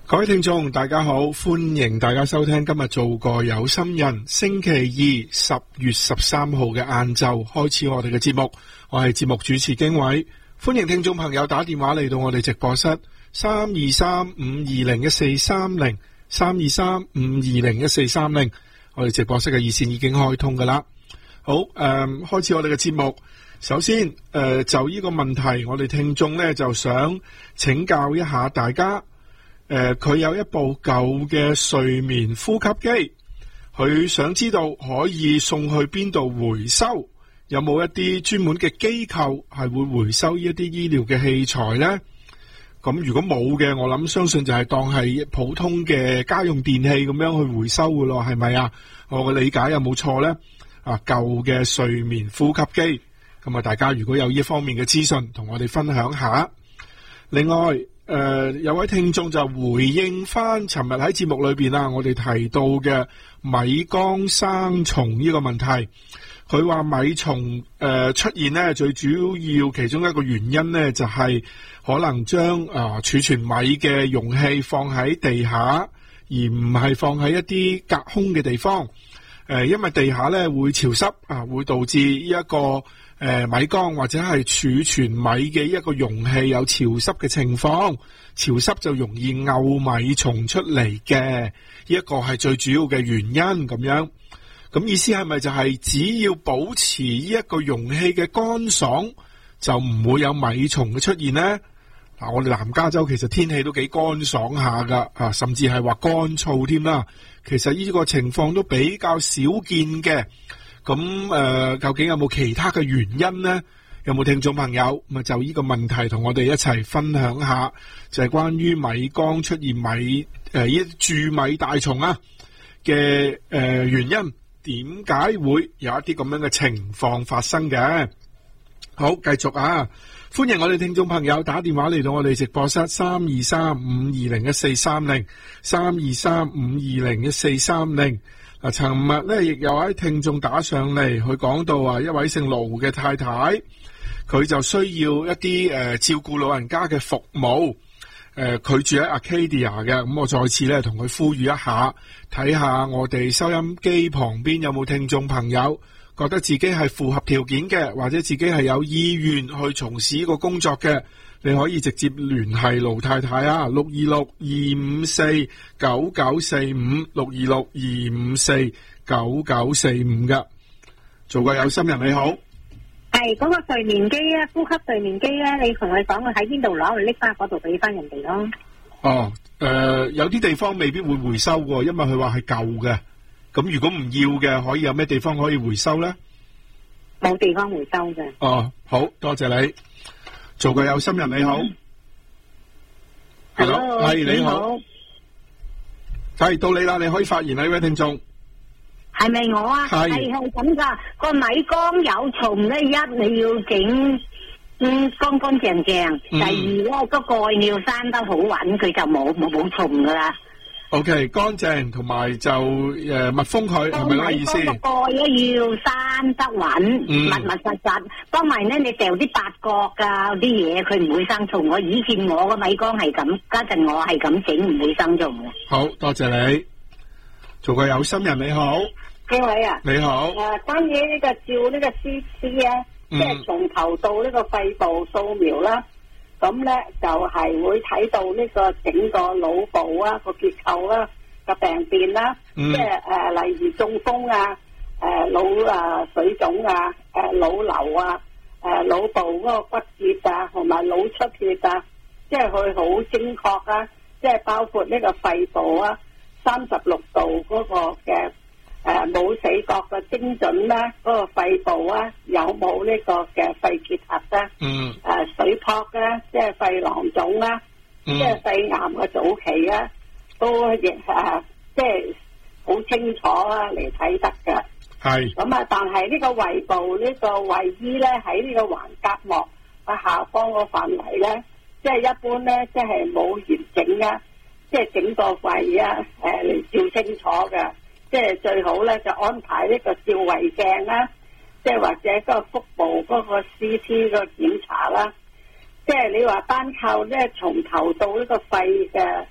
各位聽眾大家好，歡迎大家收聽今日做個有心人，星期二10月13號嘅晏晝開始我哋嘅節目，我係節目主持經緯，歡迎聽眾朋友打電話嚟到我哋直播室323-520-1430 323-520-1430，我哋直播室嘅熱線已經開通噶啦。好，開始我哋嘅節目。首先就呢個問題，我哋聽眾呢就想請教一下大家。佢有一部舊嘅睡眠呼吸機，佢想知道可以送去邊度回收，有冇一啲專門嘅機構係會回收呢一啲醫療嘅器材呢？咁如果冇嘅，我諗相信就係當係普通嘅家用電器咁樣去回收噶咯，係咪啊？我嘅理解有冇錯呢？舊嘅睡眠呼吸機，咁啊，大家如果有呢方面嘅資訊，同我哋分享下。另外，有位聽眾就回應翻尋日喺節目裏邊我哋提到嘅米缸生蟲呢個問題。佢話米蟲出現呢，最主要其中一個原因呢，就係可能將儲存米嘅容器放喺地下，而唔係放喺一啲隔空嘅地方。因為地下呢會潮濕會導致一個米缸或者係儲存米嘅一個容器有潮濕嘅情況，潮濕就容易漚米蟲出嚟嘅，一個係最主要嘅原因咁樣。咁意思係咪就係只要保持呢一個容器嘅乾爽，就唔會有米蟲嘅出現呢？我哋南加州其實天氣都幾乾爽下噶，甚至係話乾燥添啦。其實呢個情況都比較少見嘅。咁究竟有冇其他嘅原因呢？有冇聽眾朋友就呢個問題同我哋一齊分享下，就係關於米缸出現蛀米大蟲嘅原因，點解會有一啲咁樣嘅情況發生嘅？好，繼續歡迎我哋聽眾朋友打電話嚟到我哋直播室323-520-1430 323-520-1430。尋日咧亦有位聽眾打上嚟，佢講到一位姓盧嘅太太，佢就需要一啲照顧老人家嘅服務。佢住喺 Arcadia 嘅，咁我再次咧同佢呼籲一下，睇下我哋收音機旁邊有冇聽眾朋友覺得自己係符合條件嘅，或者自己係有意願去從事呢個工作嘅，你可以直接聯繫盧太太626-254-9945 626-254-9945噶。做個有心人你好， 係嗰個睡眠機呼吸睡眠機你同佢講佢喺邊度攞，去拎翻嗰度俾翻人哋咯。 有啲地方未必會回收喎，因為佢話係舊嘅。咁如果唔要嘅，可以有咩地方可以回收呢？ 冇地方回收嘅。 好多謝你。做個有心人你好，係咯，係你好，係到你啦，你可以發言啦，呢位聽眾。 係咪我啊？係咁噶，個米缸有蟲咧，一你要整乾乾淨淨，第二咧個蓋你要閂得好穩，佢就冇蟲噶啦。 OK， 乾淨同埋就密封佢，係咪嗰個意思？個蓋咧要閂得穩，密實實。當埋咧你掉啲八角啲嘢，佢唔會生蟲。我以前我個米缸係咁，家陣我係咁整，唔會生蟲嘅。 好多謝你，做個有心人你好， 各位你好。 關於呢個照呢個 CT 即係從頭到呢個肺部掃描啦。咁咧就係會睇到呢個整個腦部個結構個病變啦，即係例如中風腦水腫腦瘤腦部嗰個骨折同埋腦出血即係佢好精確即係包括呢個肺部36度嗰個嘅冇死角嘅精準嗰個肺部有冇呢個嘅肺結核水泡即係肺囊腫即係肺癌嘅早期都亦即係好清楚嚟睇得嘅。係咁但係呢個胃部呢個胃衣咧喺呢個橫膈膜下方個範圍咧，即係一般咧即係冇完整即係整個胃嚟照清楚嘅。即係最好咧，就安排呢個照胃鏡即係或者嗰個腹部嗰個 CT 個檢查啦。即係你話單靠咧從頭到呢個肺嘅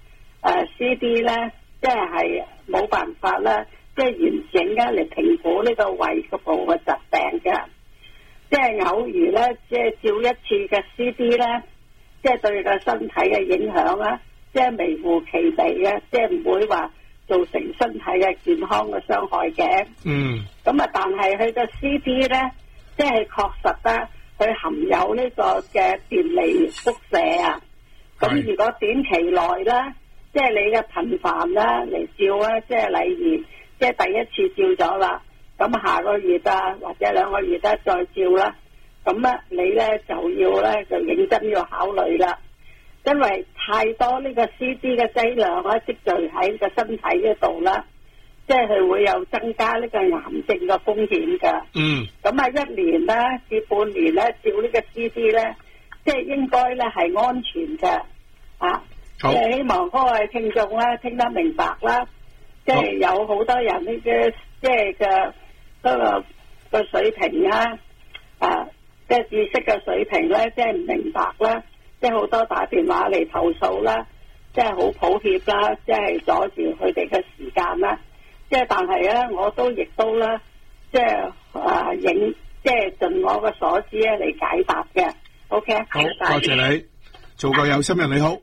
CD 咧，即係冇辦法啦，即係完整嘅嚟評估呢個胃個部嘅疾病嘅。即係偶如咧，即係照一次嘅 CD 咧，即係對個身體嘅影響啦，即係微乎其微嘅，即係唔會話造成身體嘅健康嘅傷害嘅。 嗯。 咁啊，但係佢個 CD 咧，即係確實咧，佢含有呢個嘅電離輻射啊。咁如果短期內咧，即係你嘅頻繁啦嚟照咧，即係例如，即係第一次照咗啦。咁下個月啊，或者2個月再照啦，咁咧你咧就要咧就認真要考慮啦，因為太多呢個 CD 嘅劑量咧積聚喺個身體嗰度啦，即係佢會有增加呢個癌症嘅風險噶。 嗯。 咁啊，1年咧至半年咧照呢個 CD 咧，即係應該咧係安全嘅啊。 好。 即係希望各位聽眾咧聽得明白啦，即係有好多人呢啲即係嘅。嗰個水平啦，即係知識嘅水平咧，即係唔明白啦，即係好多打電話嚟投訴啦，即係好抱歉啦，即係阻住佢哋嘅時間啦，即係但係咧，我都亦都咧，即係即係盡我嘅所知咧嚟解答嘅。OK， 好，多謝你，做個有心人你好，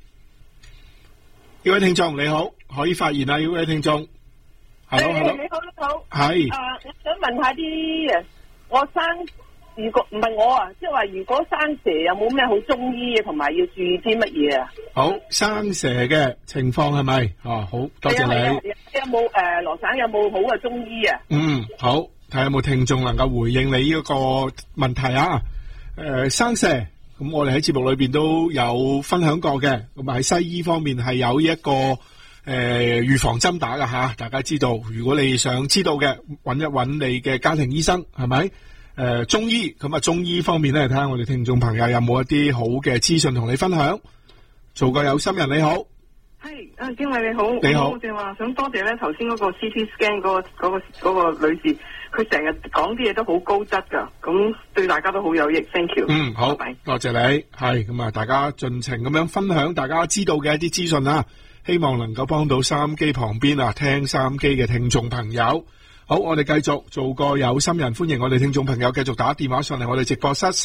呢位聽眾你好，可以發言啊，呢位聽眾。 你好，係。我想問下啲我如果唔係我啊，即係話如果生蛇有冇咩好中醫同埋要注意啲乜嘢啊？ 好，生蛇嘅情況係咪？哦，好多謝你。 有冇羅省有冇好嘅中醫啊？ 嗯，好，睇下有冇聽眾能夠回應你呢個問題啊？生蛇，咁我哋喺節目裏邊都有分享過嘅，咁喺西醫方面係有一個。預防針打㗎吓，大家知道。如果你想知道嘅，揾一揾你嘅家庭醫生，係咪？中醫咁啊，中醫方面咧，睇下我哋聽眾朋友有冇一啲好嘅資訊同你分享。做個有心人你好， 係經理你好， 你好。 我淨話想多謝咧，頭先嗰個 CT scan 嗰個女士，佢成日講啲嘢都好高質噶，咁對大家都好有益。Thank you。 嗯，好，多謝你。係咁啊，大家盡情咁樣分享大家知道嘅一啲資訊啦。希望能夠幫到收音機旁邊聽收音機嘅聽眾朋友。好，我哋繼續做個有心人，歡迎我哋聽眾朋友繼續打電話上嚟我哋直播室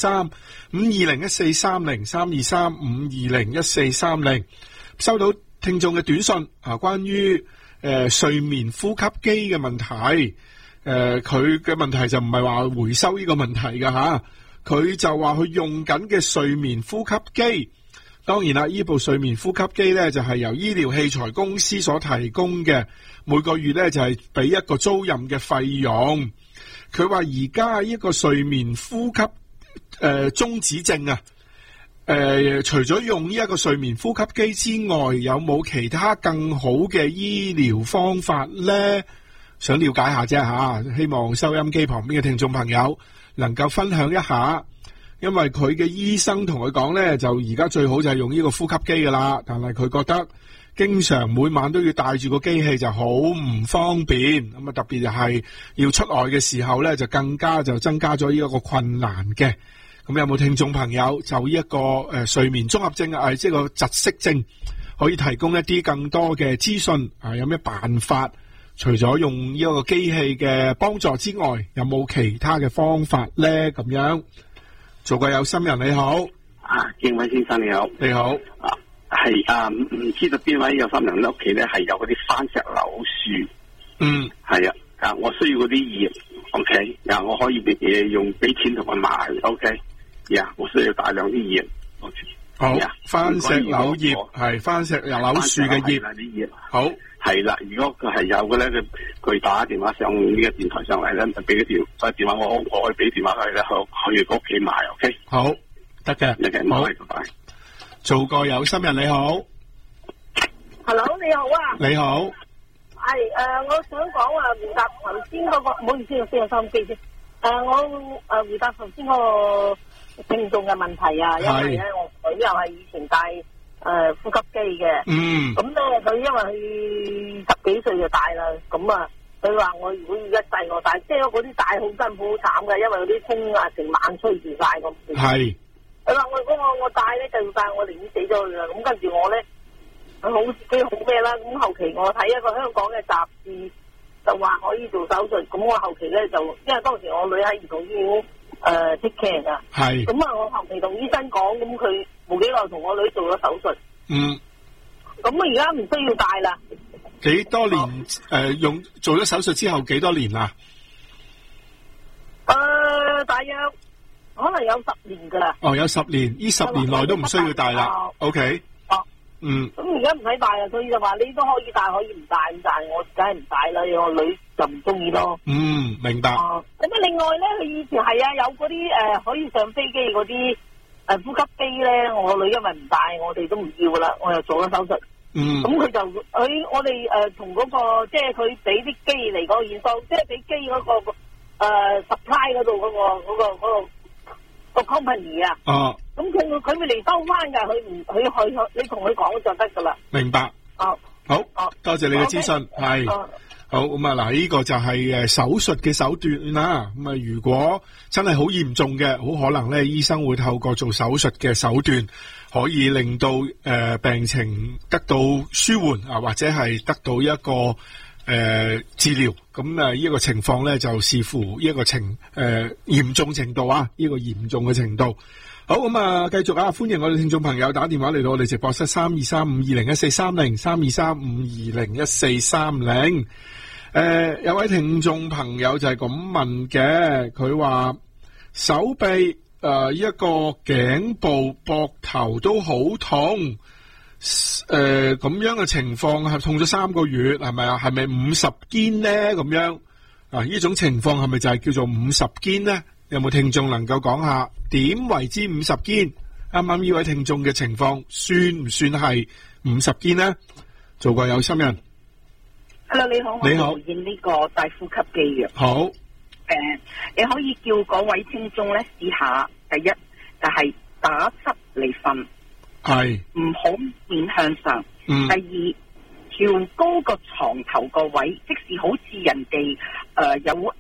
323-520-1430，323-520-1430。收到聽眾嘅短信關於睡眠呼吸機嘅問題。佢嘅問題就唔係話回收呢個問題噶吓，佢就話佢用緊嘅睡眠呼吸機。當然啦，呢部睡眠呼吸機咧就係由醫療器材公司所提供嘅，每個月咧就係俾一個租賃嘅費用。佢話而家呢個睡眠呼吸中止症啊，除咗用呢一個睡眠呼吸機之外，有冇其他更好嘅醫療方法咧？想了解下啫吓，希望收音機旁邊嘅聽眾朋友能夠分享一下。因為佢嘅醫生同佢講咧，就而家最好就係用呢個呼吸機噶啦，但係佢覺得經常每晚都要帶住個機器就好唔方便，咁啊特別係要出外嘅時候咧，就更加就增加咗呢一個困難嘅。咁有冇聽眾朋友就呢一個睡眠綜合症即係個窒息症，可以提供一啲更多嘅資訊啊？有咩辦法？除咗用呢一個機器嘅幫助之外，有冇其他嘅方法咧？咁樣。做個有心人你好， 敬偉先生你好， 你好， 係唔知道邊位有心人屋企咧係有嗰啲番石榴樹，係我需要嗰啲葉 ，OK，我可以俾錢同佢買 ，OK，我需要大量啲葉 ，OK， 好，番石榴葉係番石榴樹嘅葉，好。 係啦，如果佢係有嘅咧，佢打電話上呢個電台上嚟咧，就俾個電話我可以俾電話佢咧，去屋企買 ，OK？ 好，得嘅，好，做個有心人你好 ，Hello， 你好啊， 你好， 係我想講回答頭先嗰個，唔好意思，我先有收音機先，我回答頭先嗰個聽眾嘅問題啊，因為咧我又係以前帶呼吸機嘅，咁咧佢因為佢10幾歲就戴啦，咁啊佢話我如果而家帶我戴，即係嗰啲戴好辛苦好慘嘅，因為嗰啲風成晚吹住晒咁。係，佢話我如果我戴咧就要戴，我寧願死咗佢啦。咁跟住我咧佢好咩啦？咁後期我睇一個香港嘅雜誌就話可以做手術，咁我後期咧就因為當時我女喺兒童醫院take care 噶， 係咁啊我後期同醫生講，咁佢冇幾耐同我女做咗手術，咁我而家唔需要戴啦。 幾多年做咗手術之後幾多年啦？ 大約可能有10年噶啦。 哦，有10年，呢10年內都唔需要戴啦。OK。 咁而家唔使戴啦，所以就話你都可以戴，可以唔戴，但係我梗係唔戴啦，我女就唔中意咯。 明白。 咁另外咧，佢以前係有嗰啲可以上飛機嗰啲呼吸機咧，我女因為唔戴，我哋都唔要啦，我又做咗手術。咁佢就我哋同嗰個即係佢俾啲機嚟嗰個驗收，即係俾機嗰個supply 嗰度嗰個 company 啊。咁佢會嚟收翻噶，佢你同佢講就得噶啦。 明白。好，多謝你嘅資訊，係好咁啊！嗱，呢個就係手術嘅手段啦。咁啊，如果真係好嚴重嘅，好可能咧，醫生會透過做手術嘅手段，可以令到病情得到舒緩啊，或者係得到一個治療。咁啊，呢個情況咧就視乎呢個嚴重程度啊，呢個嚴重嘅程度。好，咁啊，繼續啊，歡迎我哋聽眾朋友打電話嚟到我哋直播室32352014303235201430。有位聽眾朋友就係咁問嘅，佢話手臂一個頸部膊頭都好痛，咁樣嘅情況係痛咗3個月，係咪啊？係咪50肩咧？咁樣啊？呢種情況係咪就係叫做50肩咧？有冇聽眾能夠講下點為之50肩？啱啱呢位聽眾嘅情況算唔算係50肩呢？做過有心人。 Hello， 你好， 你好， 我回應呢個大呼吸機嘅。 好， 你可以叫嗰位聽眾咧試下，第一就係打側嚟瞓， 係唔好面向上。第二，調高個床頭個位，即使好似人哋有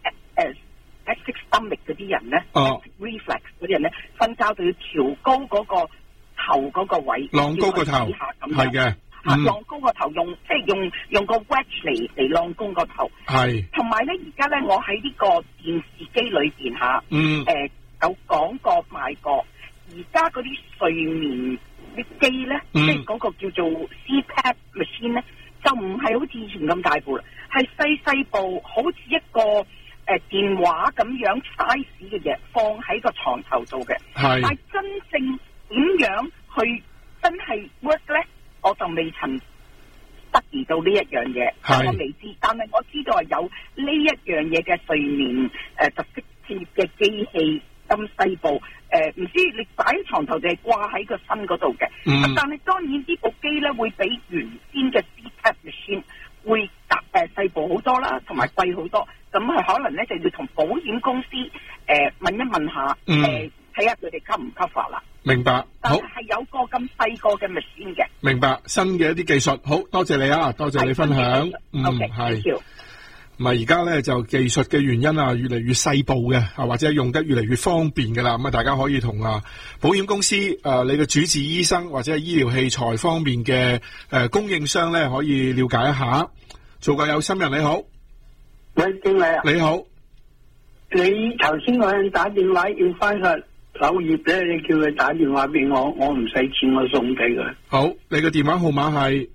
acid stomach 嗰啲人咧，reflex 嗰啲人咧，瞓覺就要調高嗰個頭嗰個位， 晾高個頭，係嘅， 晾高個頭用即係用個 wedge 嚟晾高個頭， 係。同埋咧，而家咧我喺呢個電視機裏邊有講過賣過，而家嗰啲睡眠啲機咧，即係嗰個叫做 CPAP machine 咧，就唔係好似以前咁大部啦，係細部，好似一個電話咁樣 size 嘅嘢，放喺個床頭度嘅。係。但係真正點樣去真係 work 咧，我就未曾得意到呢一樣嘢，我未知。但係我知道係有呢一樣嘢嘅睡眠特色貼嘅機器咁細部，唔知你擺喺床頭定係掛喺個身嗰度嘅。但係當然呢部機咧會比原先嘅 CPAP machine 會細部好多啦，同埋貴好多。咁係可能咧就要同保險公司問一問下，睇下佢哋cover唔cover啦。明白。但係有個咁細個嘅 machine 嘅。明白，新嘅一啲技術，好多謝你啊，多謝你分享。係。唔係而家咧就技術嘅原因啊，越嚟越細部嘅啊，或者用得越嚟越方便嘅啦。咁啊，大家可以同保險公司你嘅主治醫生或者係醫療器材方面嘅供應商咧，可以了解一下。做個有心人，你好。 喂，經理啊， 你好。 你頭先我打電話要翻個柳葉咧，你叫佢打電話俾我，我唔使錢，我送俾佢。好， 你嘅電話號碼係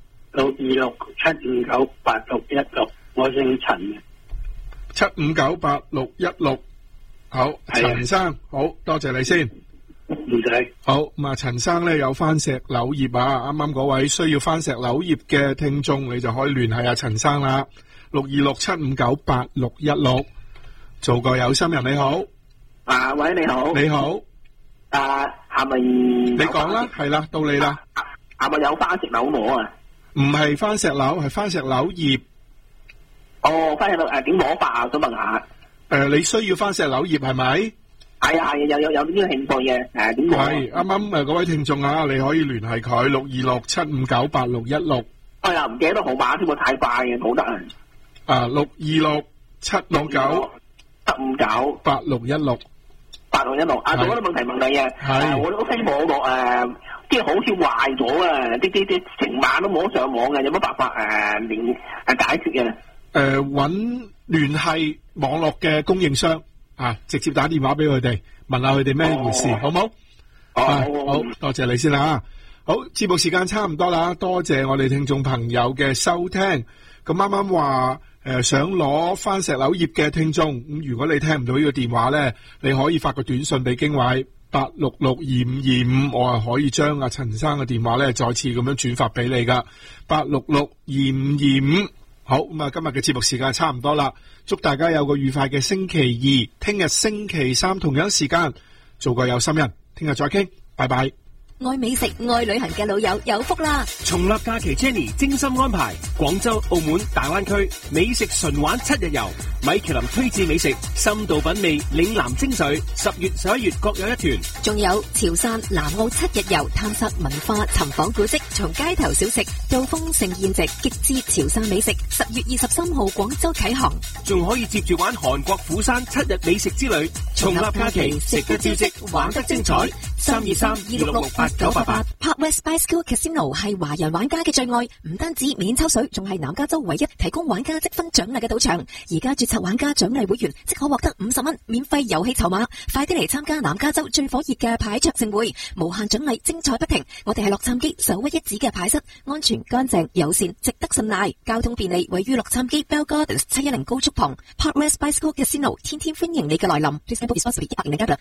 626-759-8616，我姓陳嘅。 759-8616，好，陳生，好多謝你先。 唔使。 好，咁啊，陳生咧有番石柳葉啊，啱啱嗰位需要番石柳葉嘅聽眾，你就可以聯繫阿陳生啦。626-759-8616，做個有心人，你好。 喂，你好。 你好。 係咪？ 你講啦，係啦，到你啦。 係咪有番石柳摸啊？ 唔係番石柳，係番石柳葉。 哦，番石柳點摸法啊？想問下。 你需要番石柳葉係咪？ 係啊，有呢個興趣嘅。點摸？ 係啱啱嗰位聽眾啊，你可以聯繫佢626-759-8616。哎呀，唔記得號碼添，我太快嘅，冇得啊。626-759-8616。 8616啊，仲有一個問題問你啊，我屋企網絡即係好似壞咗啊，啲成晚都冇得上網嘅，有乜辦法解決嘅？ 搵聯繫網絡嘅供應商啊，直接打電話俾佢哋，問下佢哋咩回事，好冇？好，多謝你先啦。好，節目時間差唔多啦，多謝我哋聽眾朋友嘅收聽。咁啱啱話想攞番石榴葉嘅聽眾，咁如果你聽唔到呢個電話咧，你可以發個短信俾經緯8662525，我係可以將阿陳生嘅電話咧再次咁樣轉發俾你噶8662525。好，咁啊，今日嘅節目時間差唔多啦，祝大家有個愉快嘅星期二，聽日星期三同樣時間做個有心人，聽日再傾，拜拜。 愛美食、愛旅行嘅老友有福啦！ 重立假期 Jenny 精心安排廣州、澳門、大灣區美食純玩7日遊，米其林推薦美食，深度品味，嶺南精髓。10月、11月各有一團， 仲有潮汕、南澳7日遊，探索文化，尋訪古蹟，從街頭小食到豐盛宴席，極致潮汕美食。10月23號廣州啟航， 仲可以接住玩韓國釜山7日美食之旅。重立假期，食得招積，玩得精彩。323-266-8988 Park West Bicycle Casino 係華人玩家嘅最愛，唔單止免抽水，仲係南加州唯一提供玩家積分獎勵嘅賭場。而家註冊玩家獎勵會員即可獲得50蚊免費遊戲籌碼，快啲嚟參加南加州最火熱嘅牌桌盛會，無限獎勵，精彩不停。我哋係洛杉磯首屈一指嘅牌室，安全乾淨友善，值得信賴，交通便利，位於洛杉磯 Bell Gardens 710高速旁。Park West Bicycle Casino 天天歡迎你嘅來臨。Please remember responsibly.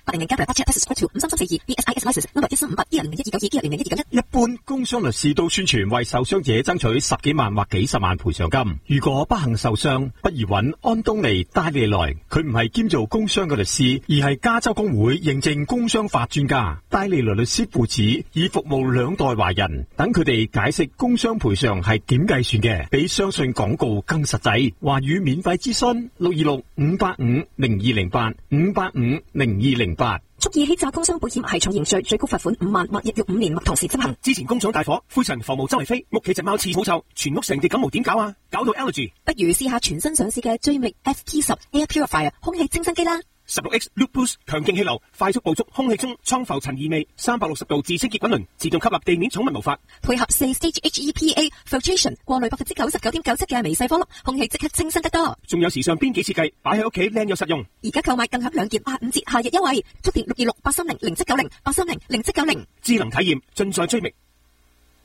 800-800-872 BSIS license number 13581021291201291。 一般工傷律師都宣傳為受傷者爭取10幾萬或幾十萬賠償金。如果不幸受傷，不如揾安東尼戴利來，佢唔係兼做工傷嘅律師，而係加州工會認證工傷法專家。戴利來律師父子已服務2代華人，等佢哋解釋工傷賠償係點計算嘅，比相信廣告更實際。華語免費諮詢626-585-0208 585-0208。 蓄意欺詐工傷保險係重刑罪，最高罰款5萬或入獄5年或同時執行。 之前工廠大火，灰塵防毛周圍飛，屋企隻貓似好臭，全屋成地感冒點搞啊？搞到 allergy。 不如試下全新上市嘅追覓 FP10 Air Purifier 空氣清新機啦。 16X Loop Boost 強勁氣流，快速捕捉空氣中倉浮塵異味，360度自清潔滾輪，自動吸納地面寵物毛髮， 配合4-stage HEPA filtration 過濾99.97%嘅微細顆粒，空氣即刻清新得多。 仲有時尚邊幾設計，擺喺屋企靚又實用。 而家購買更享2件85折夏日優惠，速電626-830-0790 830-0790。 智能體驗盡在追覓。